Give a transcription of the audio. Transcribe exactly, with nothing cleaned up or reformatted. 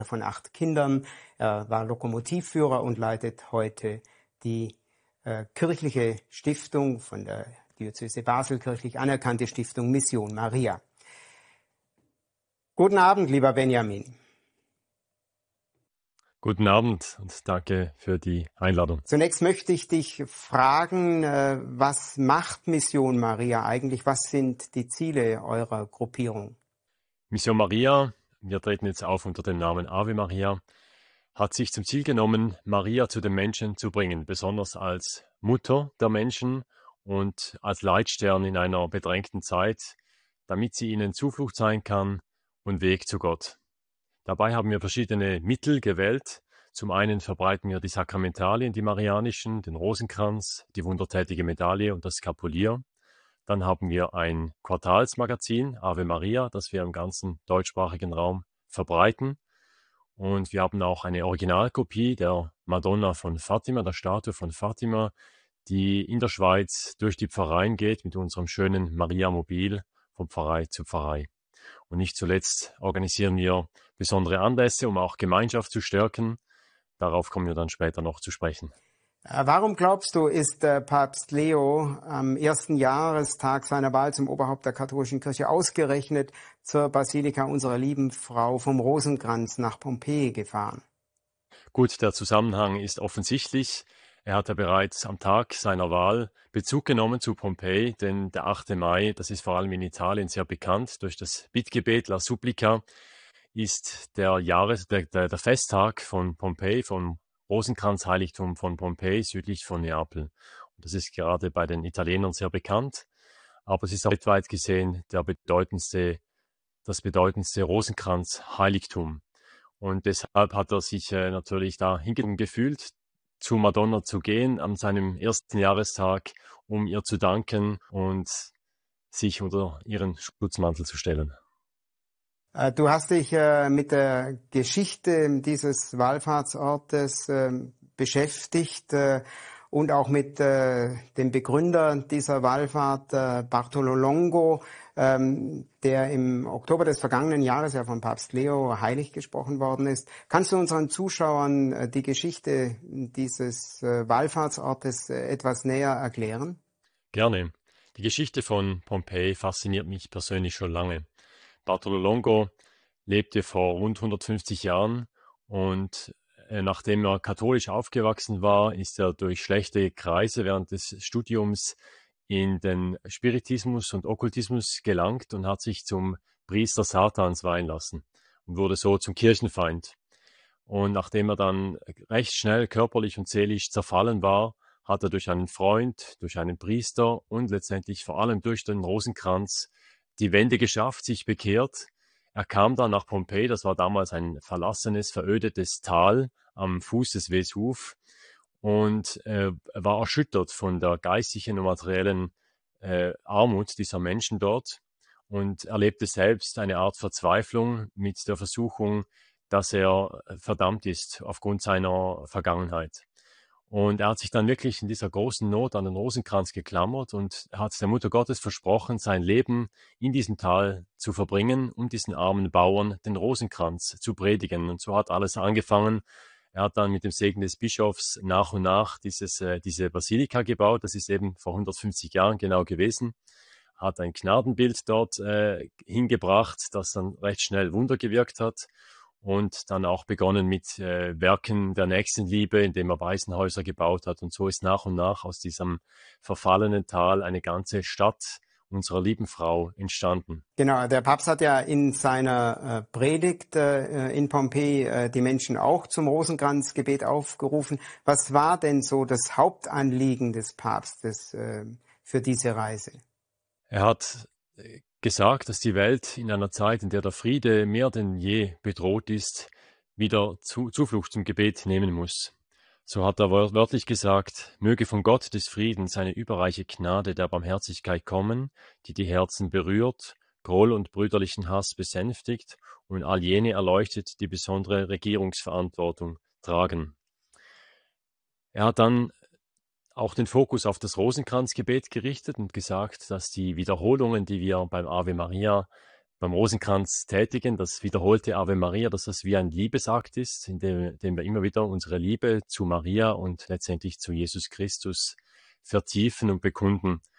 von acht Kindern. Er war Lokomotivführer und leitet heute die äh, kirchliche Stiftung von der Diözese Basel, kirchlich anerkannte Stiftung Mission Maria. Guten Abend, lieber Benjamin. Guten Abend und danke für die Einladung. Zunächst möchte ich dich fragen, äh, was macht Mission Maria eigentlich? Was sind die Ziele eurer Gruppierung? Mission Maria, wir treten jetzt auf unter dem Namen Ave Maria, hat sich zum Ziel genommen, Maria zu den Menschen zu bringen, besonders als Mutter der Menschen und als Leitstern in einer bedrängten Zeit, damit sie ihnen Zuflucht sein kann und Weg zu Gott. Dabei haben wir verschiedene Mittel gewählt. Zum einen verbreiten wir die Sakramentalien, die marianischen, den Rosenkranz, die wundertätige Medaille und das Skapulier. Dann haben wir ein Quartalsmagazin, Ave Maria, das wir im ganzen deutschsprachigen Raum verbreiten. Und wir haben auch eine Originalkopie der Madonna von Fatima, der Statue von Fatima, die in der Schweiz durch die Pfarreien geht mit unserem schönen Maria-Mobil von Pfarrei zu Pfarrei. Und nicht zuletzt organisieren wir besondere Anlässe, um auch Gemeinschaft zu stärken. Darauf kommen wir dann später noch zu sprechen. Warum glaubst du, ist äh, Papst Leo am ersten Jahrestag seiner Wahl zum Oberhaupt der katholischen Kirche ausgerechnet zur Basilika unserer lieben Frau vom Rosenkranz nach Pompeji gefahren? Gut, der Zusammenhang ist offensichtlich. Er hat ja bereits am Tag seiner Wahl Bezug genommen zu Pompeji, denn der achte Mai, das ist vor allem in Italien sehr bekannt, durch das Bittgebet La Supplica, ist der Jahres, der, der, der Festtag von Pompeji, vom Rosenkranzheiligtum von Pompeji, südlich von Neapel. Und das ist gerade bei den Italienern sehr bekannt, aber es ist auch weltweit gesehen der bedeutendste, das bedeutendste Rosenkranzheiligtum. Und deshalb hat er sich äh, natürlich da hingezogen gefühlt, zu Madonna zu gehen an seinem ersten Jahrestag, um ihr zu danken und sich unter ihren Schutzmantel zu stellen. Du hast dich äh, mit der Geschichte dieses Wallfahrtsortes äh, beschäftigt äh, und auch mit äh, dem Begründer dieser Wallfahrt, äh, Bartolo Longo, ähm, der im Oktober des vergangenen Jahres ja von Papst Leo heilig gesprochen worden ist. Kannst du unseren Zuschauern äh, die Geschichte dieses äh, Wallfahrtsortes äh, etwas näher erklären? Gerne. Die Geschichte von Pompeji fasziniert mich persönlich schon lange. Bartolo Longo lebte vor rund hundertfünfzig Jahren und äh, nachdem er katholisch aufgewachsen war, ist er durch schlechte Kreise während des Studiums in den Spiritismus und Okkultismus gelangt und hat sich zum Priester Satans weihen lassen und wurde so zum Kirchenfeind. Und nachdem er dann recht schnell körperlich und seelisch zerfallen war, hat er durch einen Freund, durch einen Priester und letztendlich vor allem durch den Rosenkranz die Wende geschafft, sich bekehrt. Er kam dann nach Pompeji, das war damals ein verlassenes, verödetes Tal am Fuß des Vesuv und äh, war erschüttert von der geistigen und materiellen äh, Armut dieser Menschen dort und erlebte selbst eine Art Verzweiflung mit der Versuchung, dass er verdammt ist aufgrund seiner Vergangenheit. Und er hat sich dann wirklich in dieser großen Not an den Rosenkranz geklammert und hat der Mutter Gottes versprochen, sein Leben in diesem Tal zu verbringen, um diesen armen Bauern den Rosenkranz zu predigen. Und so hat alles angefangen. Er hat dann mit dem Segen des Bischofs nach und nach dieses, äh, diese Basilika gebaut. Das ist eben vor hundertfünfzig Jahren genau gewesen. Hat ein Gnadenbild dort äh, hingebracht, das dann recht schnell Wunder gewirkt hat. Und dann auch begonnen mit äh, Werken der Nächstenliebe, indem er Waisenhäuser gebaut hat. Und so ist nach und nach aus diesem verfallenen Tal eine ganze Stadt unserer lieben Frau entstanden. Genau, der Papst hat ja in seiner äh, Predigt äh, in Pompeji äh, die Menschen auch zum Rosenkranzgebet aufgerufen. Was war denn so das Hauptanliegen des Papstes äh, für diese Reise? Er hat gesagt, dass die Welt in einer Zeit, in der der Friede mehr denn je bedroht ist, wieder zu, Zuflucht zum Gebet nehmen muss. So hat er wörtlich gesagt, möge von Gott des Friedens eine überreiche Gnade der Barmherzigkeit kommen, die die Herzen berührt, Groll und brüderlichen Hass besänftigt und all jene erleuchtet, die besondere Regierungsverantwortung tragen. Er hat dann auch den Fokus auf das Rosenkranzgebet gerichtet und gesagt, dass die Wiederholungen, die wir beim Ave Maria beim Rosenkranz tätigen, das wiederholte Ave Maria, dass das wie ein Liebesakt ist, in dem, in dem wir immer wieder unsere Liebe zu Maria und letztendlich zu Jesus Christus vertiefen und bekunden.